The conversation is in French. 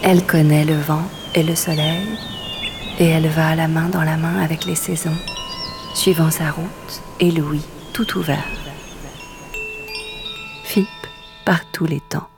Elle connaît le vent et le soleil, et elle va la main dans la main avec les saisons, suivant sa route et l'ouïe tout ouvert. FIP par tous les temps.